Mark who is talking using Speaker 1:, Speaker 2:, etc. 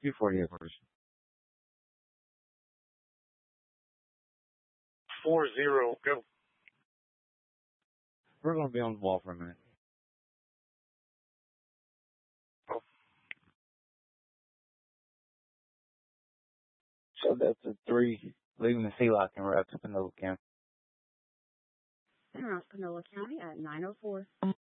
Speaker 1: 248 first.
Speaker 2: 40, go.
Speaker 1: We're going to be on the wall for a minute. So that's a 3, leaving the sea lock and we're up to Panola County.
Speaker 3: Panola County at 9:04.